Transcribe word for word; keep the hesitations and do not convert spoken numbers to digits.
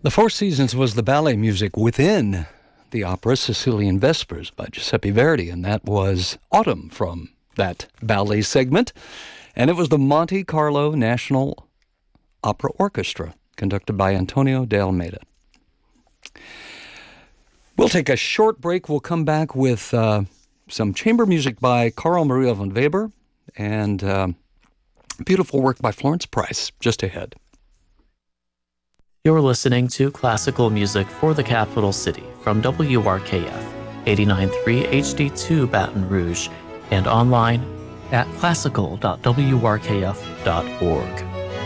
The Four Seasons was the ballet music within the opera Sicilian Vespers by Giuseppe Verdi, and that was Autumn from that ballet segment. And it was the Monte Carlo National Opera Orchestra, conducted by Antonio de Almeida. We'll take a short break. We'll come back with uh, some chamber music by Carl Maria von Weber and uh, beautiful work by Florence Price just ahead. You're listening to classical music for the capital city from W R K F eighty-nine point three H D two Baton Rouge and online at classical dot w r k f dot org.